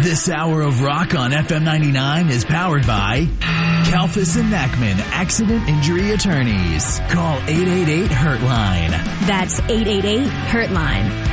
This hour of rock on FM 99 is powered by Kalfas and Nackman Accident Injury Attorneys. Call 888-HURT-LINE. That's 888-HURT-LINE.